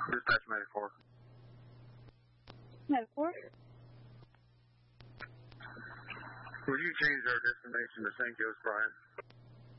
Dispatch Medic 4. Medic 4? Will you change our destination to St. Gilles, Brian?